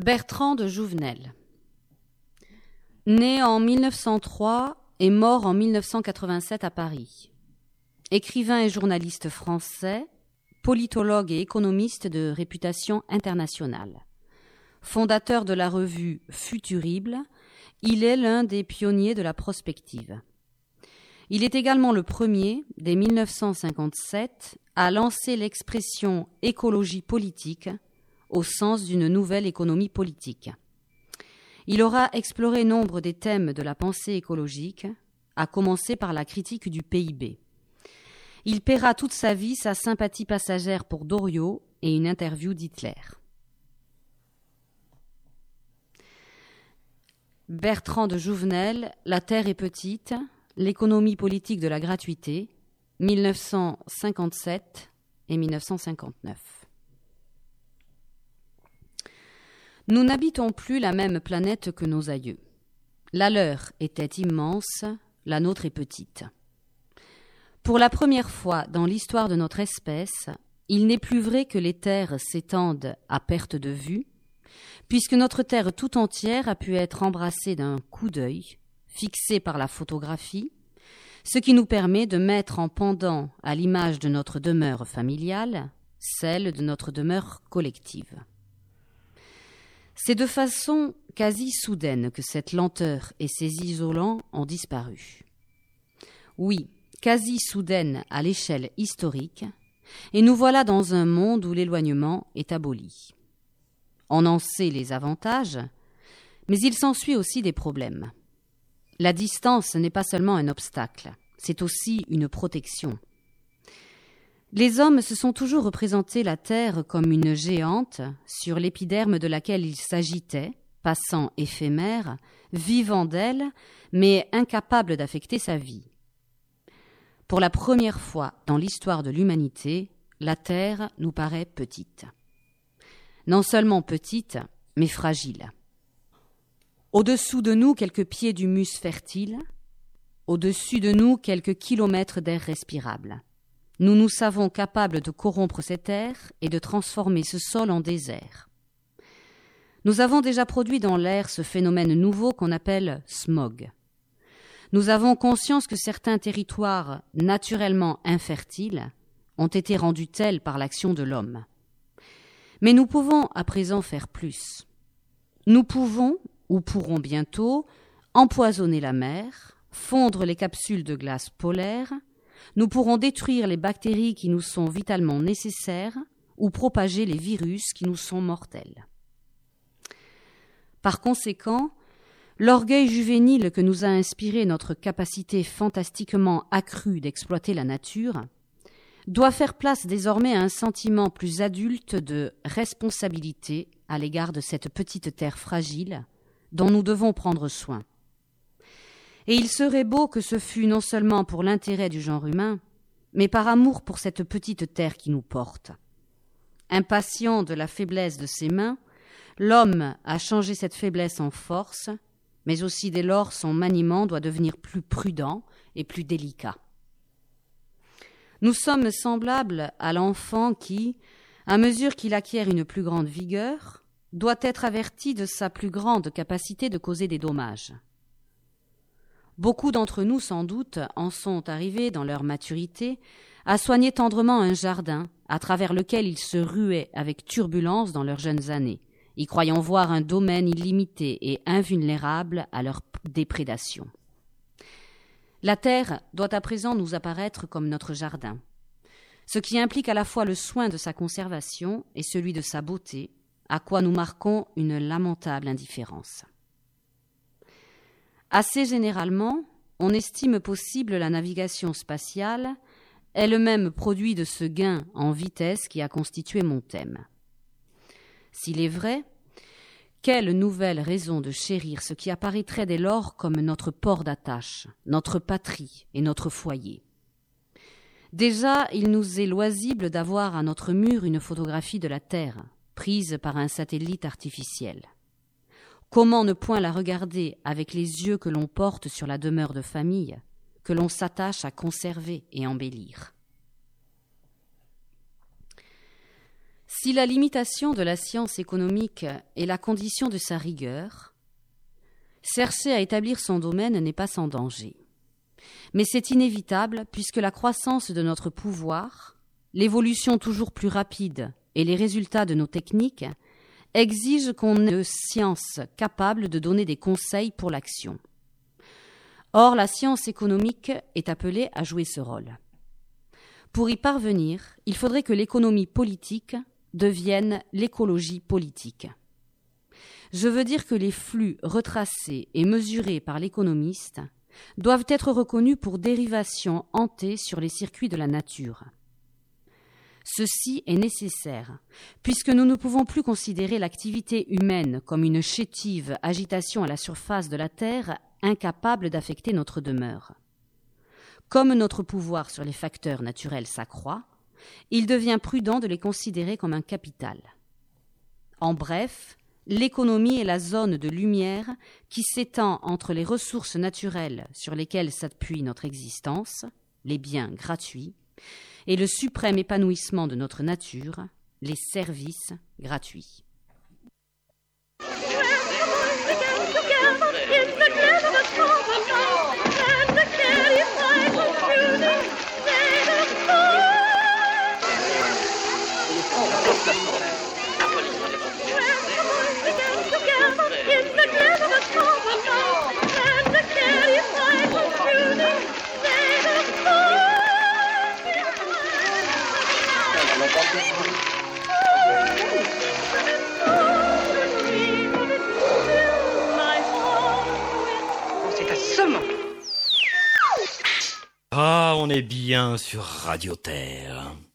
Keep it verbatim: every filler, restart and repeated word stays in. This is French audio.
Bertrand de Jouvenel. Né en mille neuf cent trois et mort en mille neuf cent quatre-vingt-sept à Paris. Écrivain et journaliste français, politologue et économiste de réputation internationale. Fondateur de la revue Futurible, il est l'un des pionniers de la prospective. Il est également le premier, dès mille neuf cent cinquante-sept, à lancer l'expression « écologie politique » au sens d'une nouvelle économie politique. Il aura exploré nombre des thèmes de la pensée écologique, à commencer par la critique du P I B. Il paiera toute sa vie sa sympathie passagère pour Doriot et une interview d'Hitler. Bertrand de Jouvenel, La Terre est petite, l'économie politique de la gratuité, mille neuf cent cinquante-sept et mille neuf cent cinquante-neuf. Nous n'habitons plus la même planète que nos aïeux. La leur était immense, la nôtre est petite. Pour la première fois dans l'histoire de notre espèce, il n'est plus vrai que les terres s'étendent à perte de vue, puisque notre terre tout entière a pu être embrassée d'un coup d'œil, fixée par la photographie, ce qui nous permet de mettre en pendant à l'image de notre demeure familiale, celle de notre demeure collective. C'est de façon quasi soudaine que cette lenteur et ces isolants ont disparu. Oui, quasi soudaine à l'échelle historique, et nous voilà dans un monde où l'éloignement est aboli. On en sait les avantages, mais il s'ensuit aussi des problèmes. La distance n'est pas seulement un obstacle, c'est aussi une protection. Les hommes se sont toujours représenté la Terre comme une géante sur l'épiderme de laquelle ils s'agitaient, passant éphémère, vivant d'elle, mais incapable d'affecter sa vie. Pour la première fois dans l'histoire de l'humanité, la Terre nous paraît petite. Non seulement petite, mais fragile. Au-dessous de nous, quelques pieds d'humus fertile, au-dessus de nous, quelques kilomètres d'air respirable. Nous nous savons capables de corrompre cet air et de transformer ce sol en désert. Nous avons déjà produit dans l'air ce phénomène nouveau qu'on appelle smog. Nous avons conscience que certains territoires naturellement infertiles ont été rendus tels par l'action de l'homme. Mais nous pouvons à présent faire plus. Nous pouvons, ou pourrons bientôt, empoisonner la mer, fondre les capsules de glace polaire. Nous pourrons détruire les bactéries qui nous sont vitalement nécessaires ou propager les virus qui nous sont mortels. Par conséquent, l'orgueil juvénile que nous a inspiré notre capacité fantastiquement accrue d'exploiter la nature doit faire place désormais à un sentiment plus adulte de responsabilité à l'égard de cette petite terre fragile dont nous devons prendre soin. Et il serait beau que ce fût non seulement pour l'intérêt du genre humain, mais par amour pour cette petite terre qui nous porte. Impatient de la faiblesse de ses mains, l'homme a changé cette faiblesse en force, mais aussi dès lors son maniement doit devenir plus prudent et plus délicat. Nous sommes semblables à l'enfant qui, à mesure qu'il acquiert une plus grande vigueur, doit être averti de sa plus grande capacité de causer des dommages. Beaucoup d'entre nous, sans doute, en sont arrivés, dans leur maturité, à soigner tendrement un jardin à travers lequel ils se ruaient avec turbulence dans leurs jeunes années, y croyant voir un domaine illimité et invulnérable à leur déprédation. La terre doit à présent nous apparaître comme notre jardin, ce qui implique à la fois le soin de sa conservation et celui de sa beauté, à quoi nous marquons une lamentable indifférence. Assez généralement, on estime possible la navigation spatiale, elle-même produit de ce gain en vitesse qui a constitué mon thème. S'il est vrai, quelle nouvelle raison de chérir ce qui apparaîtrait dès lors comme notre port d'attache, notre patrie et notre foyer. Déjà, il nous est loisible d'avoir à notre mur une photographie de la Terre, prise par un satellite artificiel. Comment ne point la regarder avec les yeux que l'on porte sur la demeure de famille, que l'on s'attache à conserver et embellir. Si la limitation de la science économique est la condition de sa rigueur, chercher à établir son domaine n'est pas sans danger. Mais c'est inévitable puisque la croissance de notre pouvoir, l'évolution toujours plus rapide et les résultats de nos techniques exigent qu'on ait de sciences capables de donner des conseils pour l'action. Or, la science économique est appelée à jouer ce rôle. Pour y parvenir, il faudrait que l'économie politique devienne l'écologie politique. Je veux dire que les flux retracés et mesurés par l'économiste doivent être reconnus pour dérivation hantée sur les circuits de la nature. Ceci est nécessaire, puisque nous ne pouvons plus considérer l'activité humaine comme une chétive agitation à la surface de la Terre incapable d'affecter notre demeure. Comme notre pouvoir sur les facteurs naturels s'accroît, il devient prudent de les considérer comme un capital. En bref, l'économie est la zone de lumière qui s'étend entre les ressources naturelles sur lesquelles s'appuie notre existence, les biens gratuits, et le suprême épanouissement de notre nature, les services gratuits. C'est assommant. Ah, on est bien sur Radio Terre.